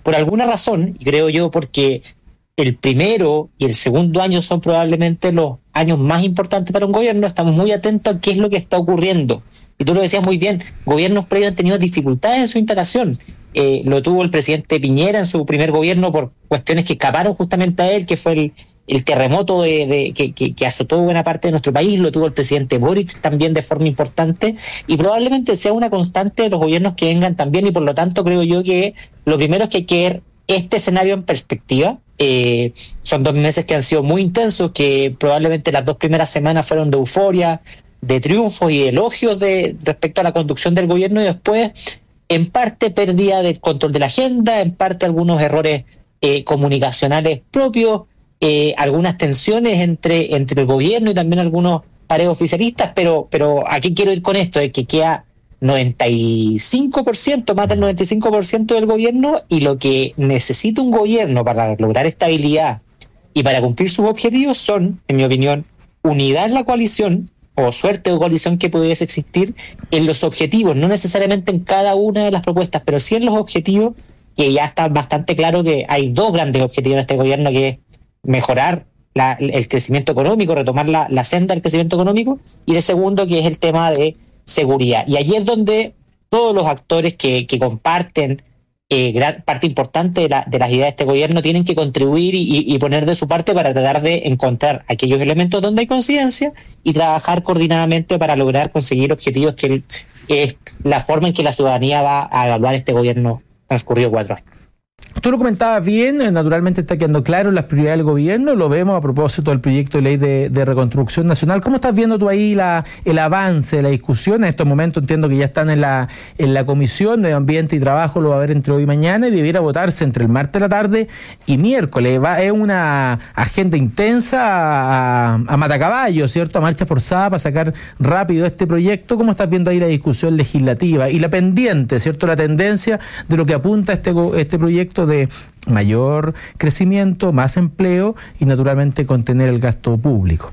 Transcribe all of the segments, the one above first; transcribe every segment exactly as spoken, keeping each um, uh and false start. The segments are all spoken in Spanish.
por alguna razón, y creo yo porque el primero y el segundo año son probablemente los años más importantes para un gobierno, estamos muy atentos a qué es lo que está ocurriendo. Y tú lo decías muy bien, gobiernos previos han tenido dificultades en su instalación. Eh, lo tuvo el presidente Piñera en su primer gobierno por cuestiones que escaparon justamente a él, que fue el, el terremoto de, de que, que, que azotó buena parte de nuestro país. Lo tuvo el presidente Boric también de forma importante, y probablemente sea una constante de los gobiernos que vengan también, y por lo tanto creo yo que lo primero es que hay que ver este escenario en perspectiva. Eh, son dos meses que han sido muy intensos, que probablemente las dos primeras semanas fueron de euforia, de triunfos y de elogios de respecto a la conducción del gobierno, y después en parte pérdida del control de la agenda, en parte algunos errores eh, comunicacionales propios, eh, algunas tensiones entre entre el gobierno y también algunos pares oficialistas, pero pero ¿a qué quiero ir con esto? Es que queda noventa y cinco por ciento, más del noventa y cinco por ciento del gobierno, y lo que necesita un gobierno para lograr estabilidad y para cumplir sus objetivos son, en mi opinión, unidad en la coalición, o suerte de coalición que pudiese existir en los objetivos, no necesariamente en cada una de las propuestas, pero sí en los objetivos, que ya está bastante claro que hay dos grandes objetivos de este gobierno, que es mejorar la, el crecimiento económico, retomar la, la senda del crecimiento económico, y el segundo, que es el tema de seguridad. Y allí es donde todos los actores que, que comparten eh, gran parte importante de, la, de las ideas de este gobierno tienen que contribuir y, y poner de su parte para tratar de encontrar aquellos elementos donde hay coincidencia y trabajar coordinadamente para lograr conseguir objetivos, que es la forma en que la ciudadanía va a evaluar este gobierno transcurrido cuatro años. Tú lo comentabas bien, naturalmente está quedando claro las prioridades del gobierno, lo vemos a propósito del proyecto de ley de, de reconstrucción nacional. ¿Cómo estás viendo tú ahí la, el avance de la discusión? En estos momentos entiendo que ya están en la en la Comisión de Ambiente y Trabajo, lo va a ver entre hoy y mañana, y debiera votarse entre el martes de la tarde y miércoles. Va, es una agenda intensa a, a matacaballo, ¿cierto? A marcha forzada para sacar rápido este proyecto. ¿Cómo estás viendo ahí la discusión legislativa y la pendiente, ¿cierto? La tendencia de lo que apunta este, este proyecto de mayor crecimiento, más empleo y naturalmente contener el gasto público?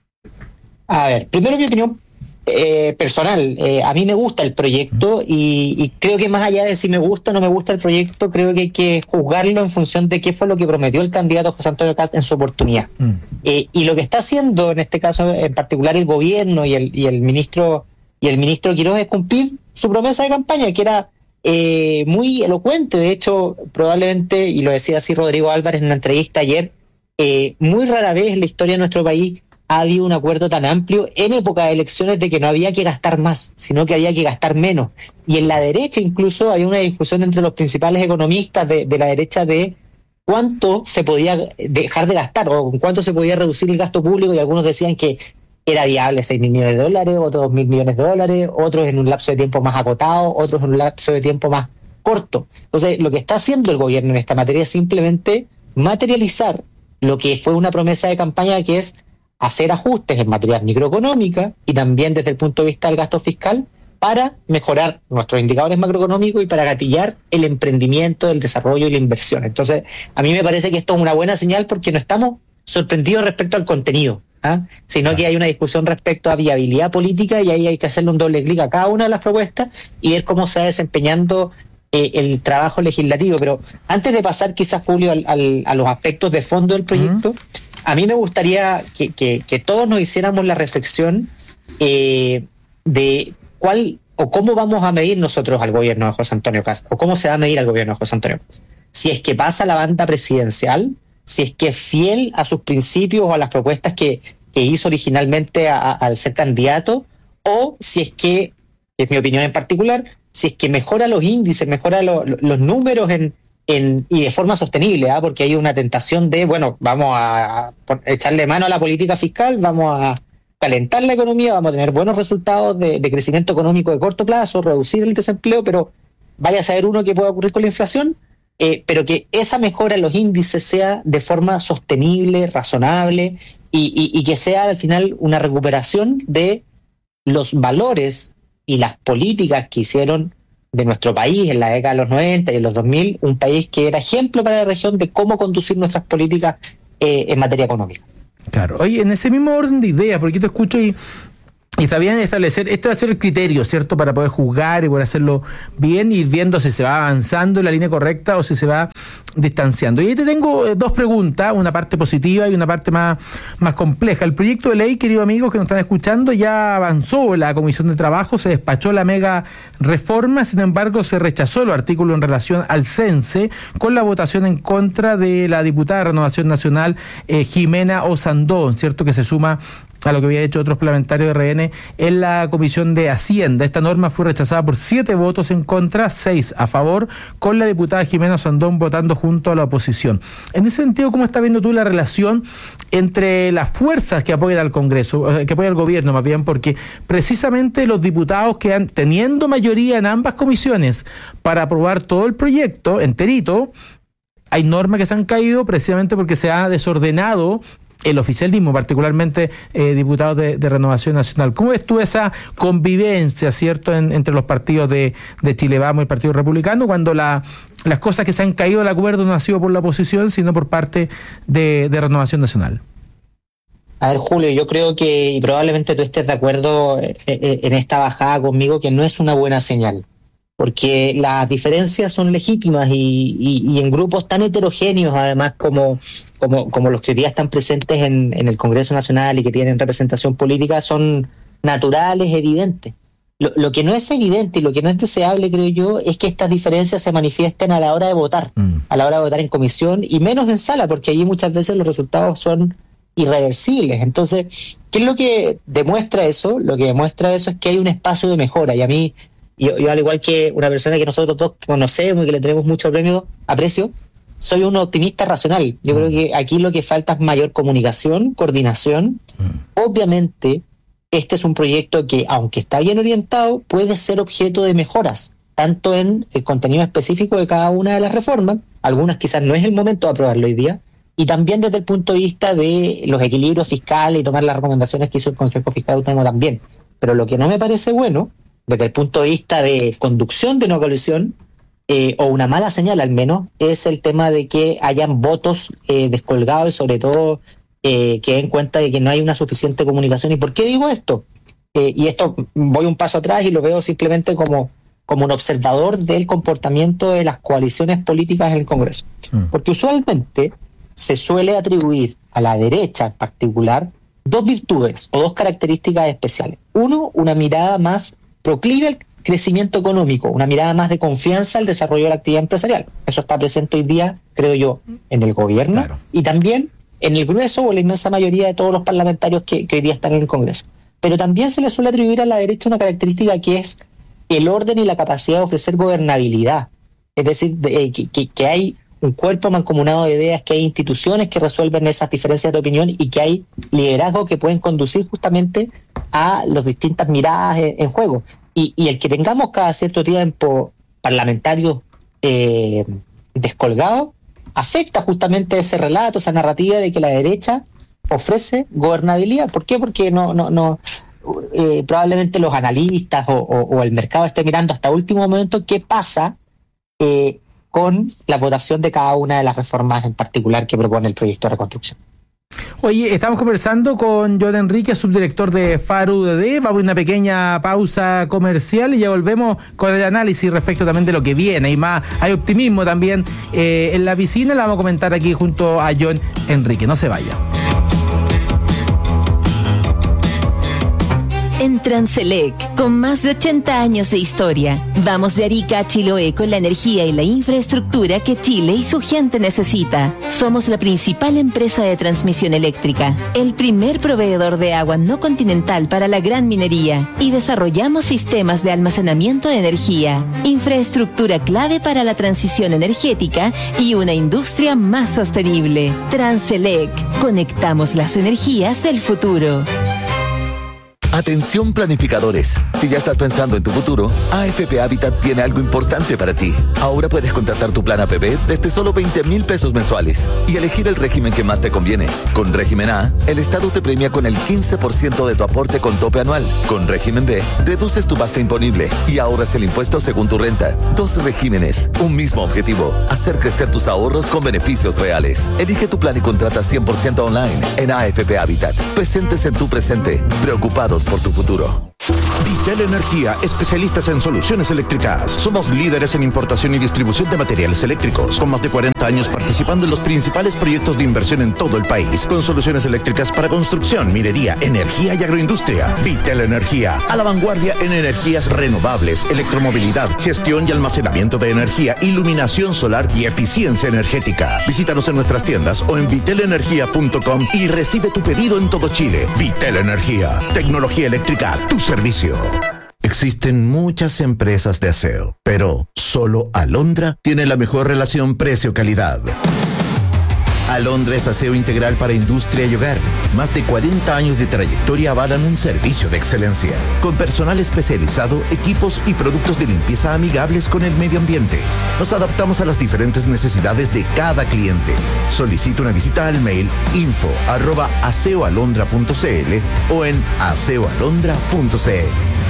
A ver, primero mi opinión eh, personal. Eh, a mí me gusta el proyecto y, y creo que más allá de si me gusta o no me gusta el proyecto, creo que hay que juzgarlo en función de qué fue lo que prometió el candidato José Antonio Kast en su oportunidad. Mm. Eh, y lo que está haciendo en este caso en particular el gobierno y el, y el ministro y el ministro Quiroz es cumplir su promesa de campaña, que era Eh, muy elocuente. De hecho, probablemente, y lo decía así Rodrigo Álvarez en una entrevista ayer, eh, muy rara vez en la historia de nuestro país ha habido un acuerdo tan amplio en época de elecciones de que no había que gastar más, sino que había que gastar menos. Y en la derecha incluso hay una discusión entre los principales economistas de, de la derecha de cuánto se podía dejar de gastar o cuánto se podía reducir el gasto público, y algunos decían que era viable seis mil millones de dólares, otros dos mil millones de dólares, otros en un lapso de tiempo más acotado, otros en un lapso de tiempo más corto. Entonces, lo que está haciendo el gobierno en esta materia es simplemente materializar lo que fue una promesa de campaña, que es hacer ajustes en materia microeconómica y también desde el punto de vista del gasto fiscal para mejorar nuestros indicadores macroeconómicos y para gatillar el emprendimiento, el desarrollo y la inversión. Entonces, a mí me parece que esto es una buena señal porque no estamos sorprendidos respecto al contenido, ¿ah? Sino que hay una discusión respecto a viabilidad política, y ahí hay que hacerle un doble clic a cada una de las propuestas y ver cómo se va desempeñando eh, el trabajo legislativo. Pero antes de pasar quizás, Julio, al, al, a los aspectos de fondo del proyecto, uh-huh. a mí me gustaría que, que, que todos nos hiciéramos la reflexión eh, de cuál o cómo vamos a medir nosotros al gobierno de José Antonio Kast, o cómo se va a medir al gobierno de José Antonio Kast. Si es que pasa la banda presidencial, si es que es fiel a sus principios o a las propuestas que, que hizo originalmente a, a, al ser candidato, o si es que, es mi opinión en particular, si es que mejora los índices, mejora lo, lo, los números en, en y de forma sostenible, ¿eh? Porque hay una tentación de, bueno, vamos a, a echarle mano a la política fiscal, vamos a calentar la economía, vamos a tener buenos resultados de, de crecimiento económico de corto plazo, reducir el desempleo, pero vaya a saber uno qué puede ocurrir con la inflación. Eh, pero que esa mejora en los índices sea de forma sostenible, razonable, y, y, y que sea al final una recuperación de los valores y las políticas que hicieron de nuestro país en la década de los noventa y en los dos mil, un país que era ejemplo para la región de cómo conducir nuestras políticas eh, en materia económica. Claro. Oye, en ese mismo orden de ideas, porque yo te escucho y Y está bien establecer, este va a ser el criterio, ¿cierto?, para poder juzgar y poder hacerlo bien, y ir viendo si se va avanzando en la línea correcta o si se va distanciando. Y ahí te tengo eh, dos preguntas, una parte positiva y una parte más, más compleja. El proyecto de ley, queridos amigos que nos están escuchando, ya avanzó la Comisión de Trabajo, se despachó la mega reforma, sin embargo se rechazó los artículos en relación al CENSE con la votación en contra de la diputada de Renovación Nacional, eh, Jimena Osandón, ¿cierto?, que se suma a lo que había hecho otros parlamentarios de R N en la Comisión de Hacienda. Esta norma fue rechazada por siete votos en contra, seis a favor, con la diputada Jimena Osandón votando junto a la oposición. En ese sentido, ¿cómo estás viendo tú la relación entre las fuerzas que apoyan al Congreso, que apoyan al gobierno más bien? Porque precisamente los diputados que han, teniendo mayoría en ambas comisiones para aprobar todo el proyecto enterito, hay normas que se han caído precisamente porque se ha desordenado el oficialismo, particularmente eh, diputados de, de Renovación Nacional. ¿Cómo ves tú esa convivencia, cierto, en, entre los partidos de, de Chile Vamos y el Partido Republicano, cuando la, las cosas que se han caído del acuerdo no han sido por la oposición, sino por parte de, de Renovación Nacional? A ver, Julio, yo creo que, y probablemente tú estés de acuerdo eh, eh, en esta bajada conmigo, que no es una buena señal, porque las diferencias son legítimas y, y, y en grupos tan heterogéneos, además, como, como, como los que hoy día están presentes en, en el Congreso Nacional y que tienen representación política, son naturales, evidentes. Lo, lo que no es evidente y lo que no es deseable, creo yo, es que estas diferencias se manifiesten a la hora de votar, mm. a la hora de votar en comisión y menos en sala, porque allí muchas veces los resultados son irreversibles. Entonces, ¿qué es lo que demuestra eso? Lo que demuestra eso es que hay un espacio de mejora, y a mí, Yo, yo al igual que una persona que nosotros todos conocemos y que le tenemos mucho premio, aprecio, soy un optimista racional. Yo mm. creo que aquí lo que falta es mayor comunicación, coordinación. Mm. Obviamente, este es un proyecto que, aunque está bien orientado, puede ser objeto de mejoras, tanto en el contenido específico de cada una de las reformas, algunas quizás no es el momento de aprobarlo hoy día, y también desde el punto de vista de los equilibrios fiscales y tomar las recomendaciones que hizo el Consejo Fiscal Autónomo también. Pero lo que no me parece bueno, desde el punto de vista de conducción de una coalición, eh, o una mala señal al menos, es el tema de que hayan votos eh, descolgados y sobre todo eh, que den cuenta de que no hay una suficiente comunicación. ¿Y por qué digo esto? Eh, y esto voy un paso atrás y lo veo simplemente como, como un observador del comportamiento de las coaliciones políticas en el Congreso. Mm. Porque usualmente se suele atribuir a la derecha en particular dos virtudes o dos características especiales. Uno, una mirada más proclive al crecimiento económico, una mirada más de confianza al desarrollo de la actividad empresarial. Eso está presente hoy día, creo yo, en el gobierno, claro, y también en el grueso o la inmensa mayoría de todos los parlamentarios que, que hoy día están en el Congreso. Pero también se le suele atribuir a la derecha una característica que es el orden y la capacidad de ofrecer gobernabilidad. Es decir, de, que, que, que hay un cuerpo mancomunado de ideas, que hay instituciones que resuelven esas diferencias de opinión y que hay liderazgo que pueden conducir justamente a las distintas miradas en, en juego. Y, y el que tengamos cada cierto tiempo parlamentarios eh, descolgados afecta justamente ese relato, esa narrativa de que la derecha ofrece gobernabilidad. ¿Por qué? Porque no, no, no eh, probablemente los analistas o, o, o el mercado esté mirando hasta último momento qué pasa eh, con la votación de cada una de las reformas en particular que propone el proyecto de reconstrucción. Oye, estamos conversando con John Enrique, subdirector de Faro U D D. Vamos a una pequeña pausa comercial y ya volvemos con el análisis respecto también de lo que viene. Hay más, hay optimismo también eh, en la piscina. La vamos a comentar aquí junto a John Enrique. No se vaya. En Transelec, con más de ochenta años de historia, vamos de Arica a Chiloé con la energía y la infraestructura que Chile y su gente necesita. Somos la principal empresa de transmisión eléctrica, el primer proveedor de agua no continental para la gran minería y desarrollamos sistemas de almacenamiento de energía, infraestructura clave para la transición energética y una industria más sostenible. Transelec, conectamos las energías del futuro. Atención planificadores, si ya estás pensando en tu futuro, A F P Habitat tiene algo importante para ti. Ahora puedes contratar tu plan A P B desde solo veinte mil pesos mensuales y elegir el régimen que más te conviene. Con régimen A, el Estado te premia con el quince por ciento de tu aporte con tope anual. Con régimen B, deduces tu base imponible y ahorras el impuesto según tu renta. Dos regímenes, un mismo objetivo, hacer crecer tus ahorros con beneficios reales. Elige tu plan y contrata cien por ciento online en A F P Habitat. Presentes en tu presente, preocupados por tu futuro. Vitel Energía, especialistas en soluciones eléctricas. Somos líderes en importación y distribución de materiales eléctricos, con más de cuarenta años participando en los principales proyectos de inversión en todo el país, con soluciones eléctricas para construcción, minería, energía y agroindustria. Vitel Energía, a la vanguardia en energías renovables, electromovilidad, gestión y almacenamiento de energía, iluminación solar y eficiencia energética. Visítanos en nuestras tiendas o en vitel energía punto com y recibe tu pedido en todo Chile. Vitel Energía, tecnología eléctrica a tu servicio. Existen muchas empresas de aseo, pero solo Alondra tiene la mejor relación precio-calidad. Alondra es aseo integral para industria y hogar. Más de cuarenta años de trayectoria avalan un servicio de excelencia, con personal especializado, equipos y productos de limpieza amigables con el medio ambiente. Nos adaptamos a las diferentes necesidades de cada cliente. Solicita una visita al mail info arroba aseoalondra punto cl o en aseoalondra punto cl.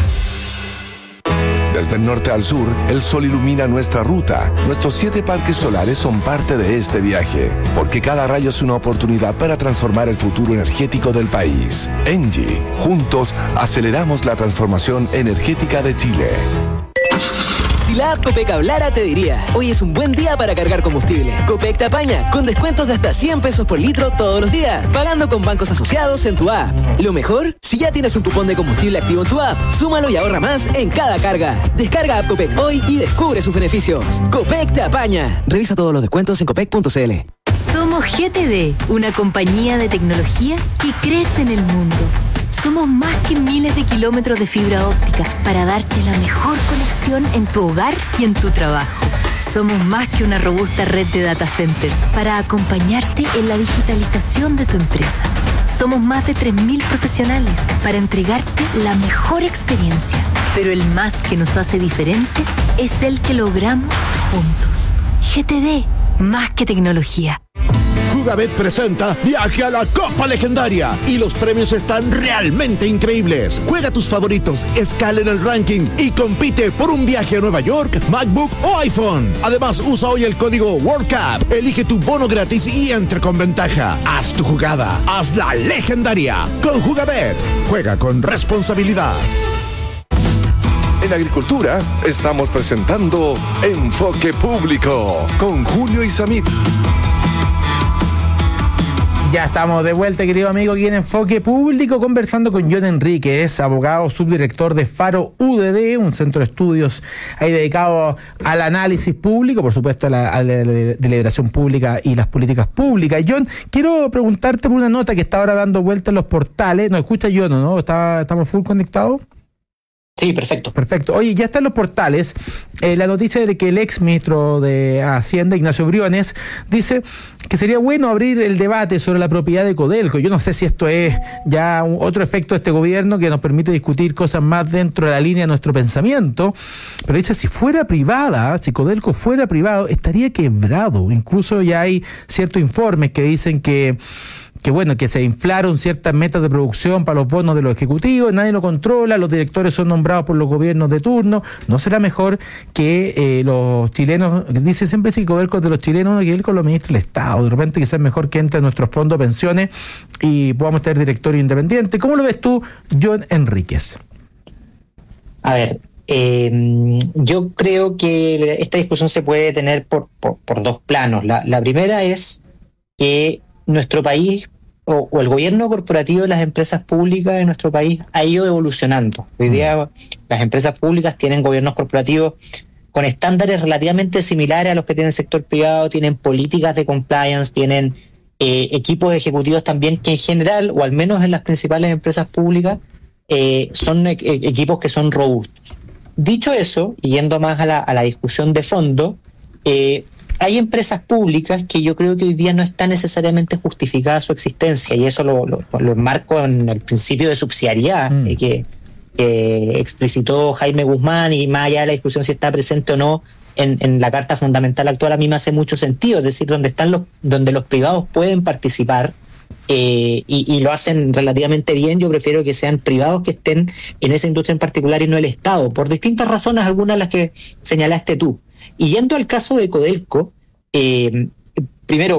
Desde el norte al sur, el sol ilumina nuestra ruta. Nuestros siete parques solares son parte de este viaje, porque cada rayo es una oportunidad para transformar el futuro energético del país. Engie, juntos aceleramos la transformación energética de Chile. Si la app Copec hablara, te diría: hoy es un buen día para cargar combustible. Copec te apaña, con descuentos de hasta cien pesos por litro todos los días, pagando con bancos asociados en tu app. Lo mejor, si ya tienes un cupón de combustible activo en tu app, súmalo y ahorra más en cada carga. Descarga app Copec hoy y descubre sus beneficios. Copec te apaña. Revisa todos los descuentos en copec punto cl. Somos G T D, una compañía de tecnología que crece en el mundo. Somos más que miles de kilómetros de fibra óptica para darte la mejor conexión en tu hogar y en tu trabajo. Somos más que una robusta red de data centers para acompañarte en la digitalización de tu empresa. Somos más de tres mil profesionales para entregarte la mejor experiencia. Pero el más que nos hace diferentes es el que logramos juntos. G T D, más que tecnología. Jugabet presenta Viaje a la Copa Legendaria y los premios están realmente increíbles. Juega tus favoritos, escala en el ranking y compite por un viaje a Nueva York, MacBook o iPhone. Además, usa hoy el código WorldCup, elige tu bono gratis y entre con ventaja. Haz tu jugada, hazla legendaria. Con Jugabet, juega con responsabilidad. En Agricultura estamos presentando Enfoque Público con Julio Isamit. Ya estamos de vuelta, querido amigo, aquí en Enfoque Público, conversando con John Enríquez, abogado subdirector de Faro U D D, un centro de estudios ahí dedicado al análisis público, por supuesto a la, a la deliberación pública y las políticas públicas. John, quiero preguntarte por una nota que está ahora dando vuelta en los portales. ¿Nos escucha John o no? ¿Está, ¿Estamos full conectados? Sí, perfecto. Perfecto. Oye, ya está en los portales eh, la noticia de que el ex ministro de Hacienda, Ignacio Briones, dice que sería bueno abrir el debate sobre la propiedad de Codelco. Yo no sé si esto es ya un, otro efecto de este gobierno que nos permite discutir cosas más dentro de la línea de nuestro pensamiento, pero dice, si fuera privada, si Codelco fuera privado, estaría quebrado. Incluso ya hay ciertos informes que dicen que que bueno, que se inflaron ciertas metas de producción para los bonos de los ejecutivos, nadie lo controla, los directores son nombrados por los gobiernos de turno. ¿No será mejor que eh, los chilenos, dice siempre que Codelco es de los chilenos, que él con lo administra el Estado? De repente quizás es mejor que entre en nuestros fondos de pensiones y podamos tener directorio independiente. ¿Cómo lo ves tú, John Enríquez? A ver, eh, yo creo que esta discusión se puede tener por, por, por dos planos. La, la primera es que nuestro país o, o el gobierno corporativo de las empresas públicas de nuestro país ha ido evolucionando. Hoy día las empresas públicas tienen gobiernos corporativos con estándares relativamente similares a los que tiene el sector privado, tienen políticas de compliance, tienen eh, equipos ejecutivos también que en general, o al menos en las principales empresas públicas, eh, son e- equipos que son robustos. Dicho eso, y yendo más a la, a la discusión de fondo, eh, hay empresas públicas que yo creo que hoy día no está necesariamente justificada su existencia, y eso lo, lo, lo enmarco en el principio de subsidiariedad mm. eh, que, que explicitó Jaime Guzmán, y más allá de la discusión si está presente o no en, en la Carta Fundamental actual, a mí me hace mucho sentido, es decir, donde están los, donde los privados pueden participar eh, y, y lo hacen relativamente bien. Yo prefiero que sean privados que estén en esa industria en particular y no el Estado, por distintas razones, algunas de las que señalaste tú. Y yendo al caso de Codelco, eh, primero,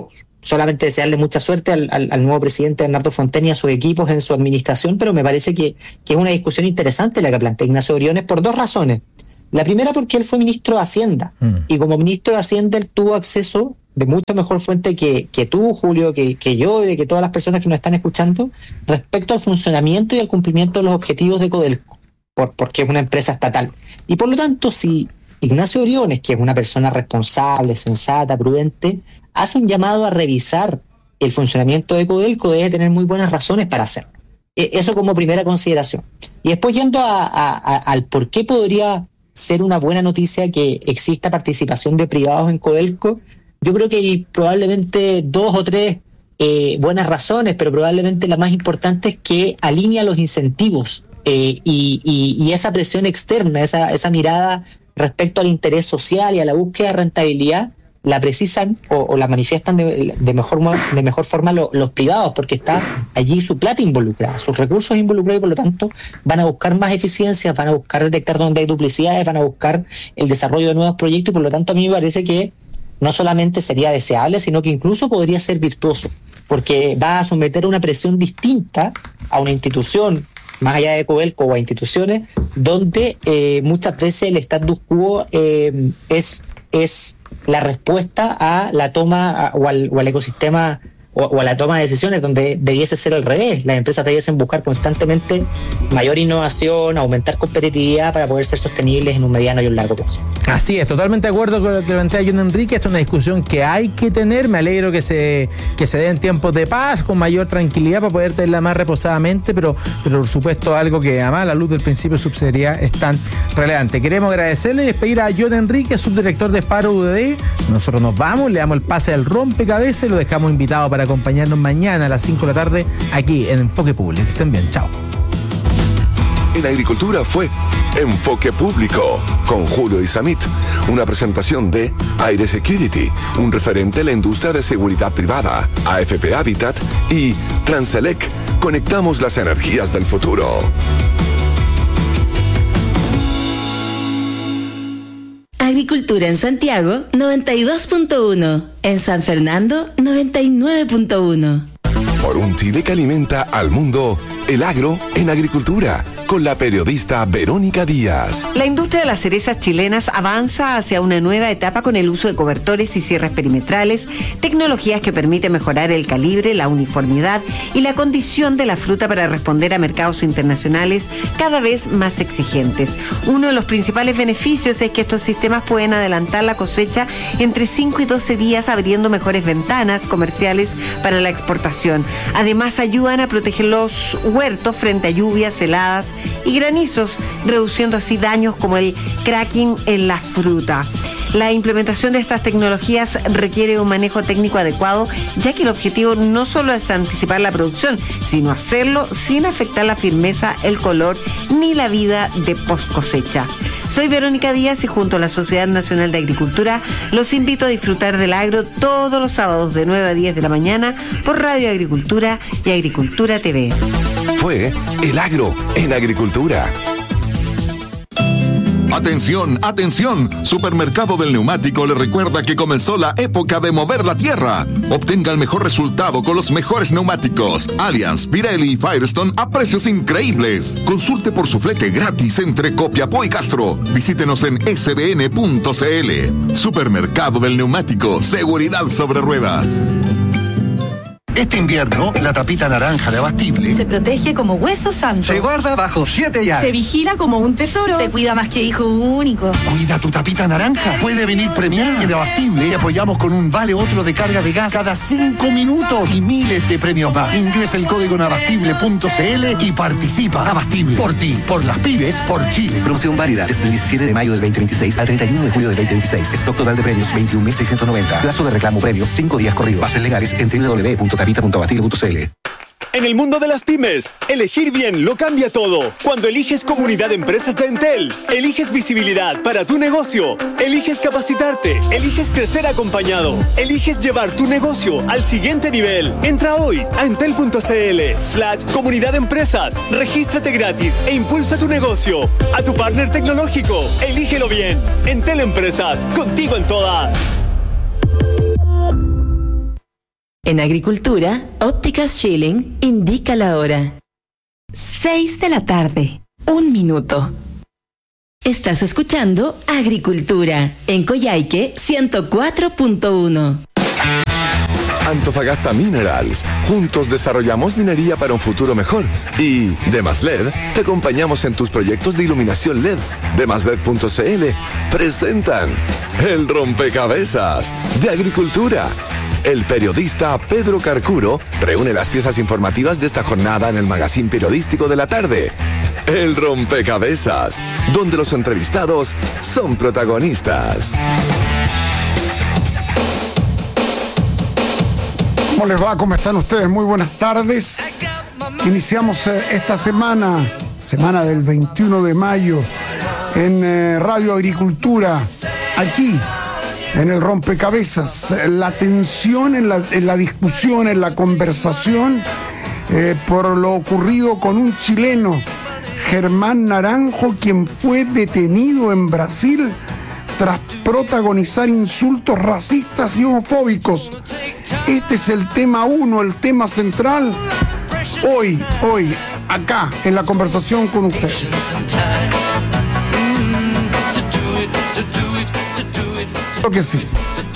solamente desearle mucha suerte al, al, al nuevo presidente Bernardo Fontaine y a sus equipos en su administración, pero me parece que, que es una discusión interesante la que plantea Ignacio Briones por dos razones. La primera porque él fue ministro de Hacienda, mm. y como ministro de Hacienda él tuvo acceso de mucha mejor fuente que, que tú, Julio, que, que yo y de que todas las personas que nos están escuchando, respecto al funcionamiento y al cumplimiento de los objetivos de Codelco, por, porque es una empresa estatal. Y por lo tanto, si Ignacio Briones, que es una persona responsable, sensata, prudente, hace un llamado a revisar el funcionamiento de Codelco, debe tener muy buenas razones para hacerlo. Eso como primera consideración. Y después yendo a, a, a, al por qué podría ser una buena noticia que exista participación de privados en Codelco, yo creo que hay probablemente dos o tres eh, buenas razones, pero probablemente la más importante es que alinea los incentivos eh, y, y, y esa presión externa, esa, esa mirada respecto al interés social y a la búsqueda de rentabilidad, la precisan o, o la manifiestan de, de, mejor, de mejor forma lo, los privados, porque está allí su plata involucrada, sus recursos involucrados, y por lo tanto van a buscar más eficiencia, van a buscar detectar dónde hay duplicidades, van a buscar el desarrollo de nuevos proyectos, y por lo tanto a mí me parece que no solamente sería deseable, sino que incluso podría ser virtuoso, porque va a someter una presión distinta a una institución, más allá de Codelco, o a instituciones, donde eh, muchas veces el status quo eh, es, es la respuesta a la toma a, o, al, o al ecosistema o, o a la toma de decisiones, donde debiese ser al revés. Las empresas debiesen buscar constantemente mayor innovación, aumentar competitividad para poder ser sostenibles en un mediano y un largo plazo. Así es, totalmente de acuerdo con lo que plantea John Enrique. Esta es una discusión que hay que tener. Me alegro que se que se den tiempos de paz, con mayor tranquilidad, para poder tenerla más reposadamente, pero, pero por supuesto algo que además a la luz del principio de subsidiariedad es tan relevante. Queremos agradecerle y despedir a John Enrique, subdirector de Faro U D D. Nosotros nos vamos, le damos el pase al rompecabezas y lo dejamos invitado para acompañarnos mañana a las cinco de la tarde aquí en Enfoque Público. Que estén bien, chao. En Agricultura fue Enfoque Público con Julio Isamit, una presentación de Aire Security, un referente en la industria de seguridad privada, A F P Habitat y Transelec. Conectamos las energías del futuro. Agricultura en Santiago, noventa y dos punto uno. En San Fernando, noventa y nueve punto uno. Por un Chile que alimenta al mundo, el agro en agricultura, con la periodista Verónica Díaz. La industria de las cerezas chilenas avanza hacia una nueva etapa con el uso de cobertores y cierres perimetrales, tecnologías que permiten mejorar el calibre, la uniformidad y la condición de la fruta para responder a mercados internacionales cada vez más exigentes. Uno de los principales beneficios es que estos sistemas pueden adelantar la cosecha entre cinco y doce días, abriendo mejores ventanas comerciales para la exportación. Además, ayudan a proteger los huertos frente a lluvias, heladas y granizos, reduciendo así daños como el cracking en la fruta. La implementación de estas tecnologías requiere un manejo técnico adecuado, ya que el objetivo no solo es anticipar la producción, sino hacerlo sin afectar la firmeza, el color ni la vida de post cosecha. Soy Verónica Díaz y junto a la Sociedad Nacional de Agricultura los invito a disfrutar del agro todos los sábados de nueve a diez de la mañana por Radio Agricultura y Agricultura T V. Fue El Agro en Agricultura. Atención, atención, Supermercado del Neumático le recuerda que comenzó la época de mover la tierra. Obtenga el mejor resultado con los mejores neumáticos Allianz, Pirelli y Firestone a precios increíbles. Consulte por su flete gratis entre Copiapó y Castro. Visítenos en s b n punto c l. Supermercado del Neumático, seguridad sobre ruedas. Este invierno, la tapita naranja de Abastible se protege como hueso santo. Se guarda bajo siete llaves. Se vigila como un tesoro. Se cuida más que hijo único. Cuida tu tapita naranja. Puede venir premiada. En Abastible te apoyamos con un vale otro de carga de gas cada cinco minutos y miles de premios más. Ingresa el código en abastible punto c l y participa. Abastible. Por ti, por las pymes, por Chile. Promoción válida desde el diecisiete de mayo del veinte veintiséis al treinta y uno de julio del veinte veintiséis. Stock total de premios veintiún mil seiscientos noventa. Plazo de reclamo premios cinco días corridos. Bases legales en w w w punto capita punto abastible punto c l. En el mundo de las pymes, elegir bien lo cambia todo. Cuando eliges Comunidad de Empresas de Entel, eliges visibilidad para tu negocio, eliges capacitarte, eliges crecer acompañado, eliges llevar tu negocio al siguiente nivel. Entra hoy a entel punto c l slash comunidad de empresas, regístrate gratis e impulsa tu negocio. A tu partner tecnológico, elígelo bien. Entel Empresas, contigo en todas. En agricultura, Ópticas Schilling indica la hora. Seis de la tarde, un minuto. Estás escuchando Agricultura en Coyhaique ciento cuatro punto uno. Antofagasta Minerals. Juntos desarrollamos minería para un futuro mejor. Y Demaslet, te acompañamos en tus proyectos de iluminación L E D. Demaslet punto c l presentan El Rompecabezas de Agricultura. El periodista Pedro Carcuro reúne las piezas informativas de esta jornada en el magazín periodístico de la tarde. El Rompecabezas, donde los entrevistados son protagonistas. ¿Cómo les va? ¿Cómo están ustedes? Muy buenas tardes. Iniciamos eh, esta semana, semana del veintiuno de mayo, en eh, Radio Agricultura, aquí, en el Rompecabezas. La tensión en la, en la discusión, en la conversación, eh, por lo ocurrido con un chileno, Germán Naranjo, quien fue detenido en Brasil tras protagonizar insultos racistas y homofóbicos. Este es el tema uno, el tema central, hoy, hoy, acá, en la conversación con ustedes. Creo que sí.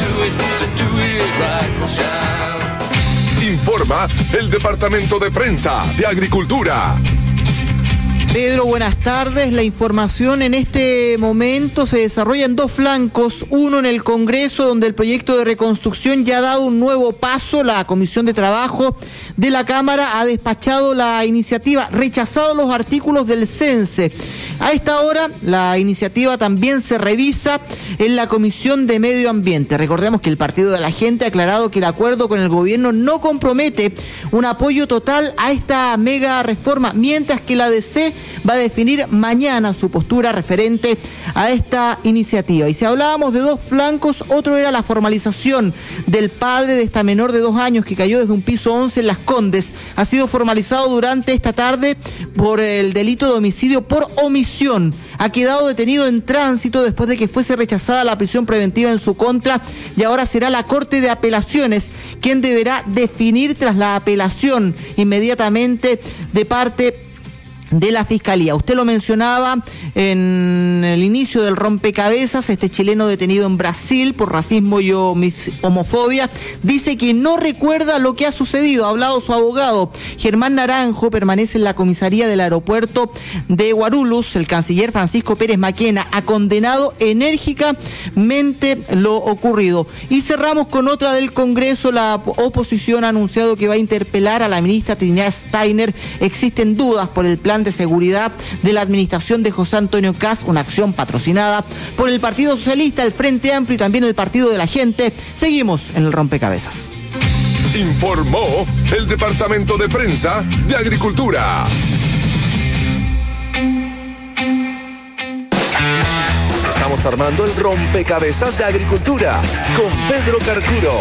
Informa el Departamento de Prensa de Agricultura. Pedro, buenas tardes. La información en este momento se desarrolla en dos flancos. Uno en el Congreso, donde el proyecto de reconstrucción ya ha dado un nuevo paso. La Comisión de Trabajo de la Cámara ha despachado la iniciativa, rechazado los artículos del CENSE. A esta hora, la iniciativa también se revisa en la Comisión de Medio Ambiente. Recordemos que el Partido de la Gente ha aclarado que el acuerdo con el gobierno no compromete un apoyo total a esta mega reforma, mientras que la D C va a definir mañana su postura referente a esta iniciativa. Y si hablábamos de dos flancos, otro era la formalización del padre de esta menor de dos años que cayó desde un piso once en Las Condes. Ha sido formalizado durante esta tarde por el delito de homicidio por omisión. Ha quedado detenido en tránsito después de que fuese rechazada la prisión preventiva en su contra y ahora será la Corte de Apelaciones quien deberá definir tras la apelación inmediatamente de parte de la Fiscalía. Usted lo mencionaba en el inicio del rompecabezas, este chileno detenido en Brasil por racismo y homofobia, dice que no recuerda lo que ha sucedido. Ha hablado su abogado. Germán Naranjo permanece en la comisaría del aeropuerto de Guarulhos. El canciller Francisco Pérez Maquena ha condenado enérgicamente lo ocurrido. Y cerramos con otra del Congreso. La oposición ha anunciado que va a interpelar a la ministra Trinidad Steiner. Existen dudas por el plan de seguridad de la administración de José Antonio Kast, una acción patrocinada por el Partido Socialista, el Frente Amplio y también el Partido de la Gente. Seguimos en el rompecabezas. Informó el Departamento de Prensa de Agricultura. Estamos armando el rompecabezas de Agricultura con Pedro Carcuro.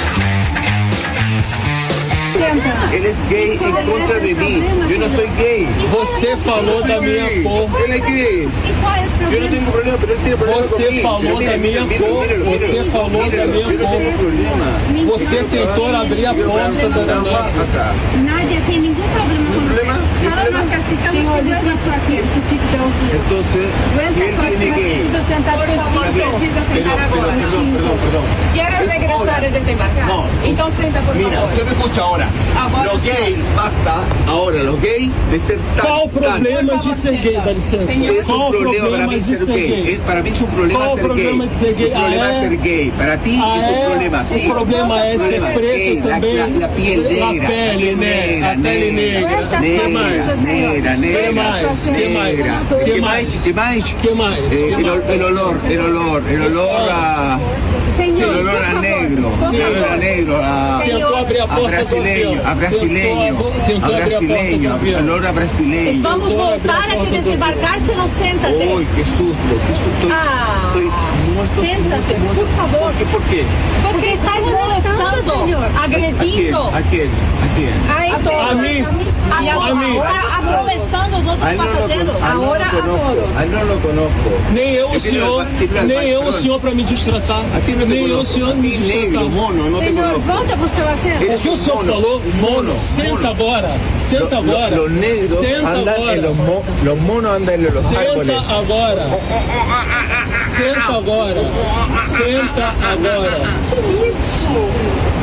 Ele é gay em contra de mim. Eu não sou gay. Você falou da minha cor. Ele é gay. Eu não tenho problema, pero ele tem problema Você comigo. falou da minha cor. Você falou da minha cor. Você tentou abrir a porta da nossa. Nadie tem nenhum problema com problema. Só nós necessitamos cuidar da sua assistência. Então, se ele é gay. Precisa sentar por favor. Precisa sentar agora. Perdão, perdão, perdão. Quero regresar a desembarcar. No. Então senta por Mira, favor. usted me escucha ahora. Agora los gays, basta ahora, los gays de ser tan... Qual o problema de ser gay, dá licença? Es un problema para mí ser gay. Es, para mí es un problema Qual ser problema gay. De ser gay? El problema ah, es ser gay. Para ti ah, es un problema, sí. O problema é ser preto la, também. La, la piel negra. A pele, né? A pele negra. Negra, negra, negra. Que mais? Que mais? Que mais? Que mais? Que mais? Eh, el, el olor, el olor, el olor a... Señor, el olor a negro, sí, el olor a negro, a, a brasileño, a brasileño, a brasileño, el olor a brasileño. Vamos voltar a desembarcar, se não senta-te. Uy, qué susto, qué susto. Ah, estoy, no estoy, senta-te, por favor. ¿Por qué? ¿Por qué? Porque estás molestando, agredindo. ¿A quién? ¿A quién? ¿A quién? A, a mí, E agora atravessando os outros passageiros. Agora a todos. Aí não lo conozco. Nem eu, o senhor, nem eu, o senhor, para me destratar. Nem eu, o senhor, me destratar. Mono, não te Senhor, volta pro seu assento. O que o senhor falou? Mono. Senta agora. Senta agora. Los negros andan en los mo, los monos andan en los árboles. Senta agora. Senta agora. Senta agora. Que isso?